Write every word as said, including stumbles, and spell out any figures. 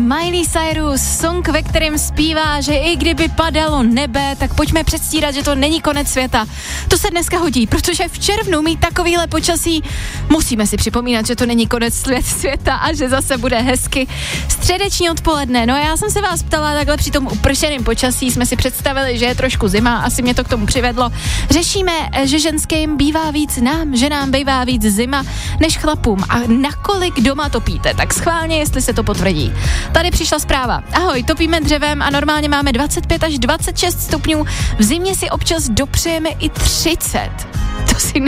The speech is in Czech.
Miley Cyrus, song, ve kterém zpívá, že i kdyby padalo nebe, tak pojďme předstírat, že to není konec světa. To se dneska hodí, protože v červnu mít takovýhle počasí musíme si připomínat, že to není konec světa a že zase bude hezky. Středeční odpoledne, no já jsem se vás ptala, takhle při tom upršeném počasí jsme si představili, že je trošku zima, asi mě to k tomu přivedlo. Řešíme, že ženským bývá víc nám, ženám bývá víc zima než chlapům. A nakolik doma topíte, tak schválně, jestli se to potvrdí. Tady přišla zpráva. Ahoj, topíme dřevem a normálně máme dvacet pět až dvacet šest stupňů. V zimě si občas dopřejeme i třicet. To si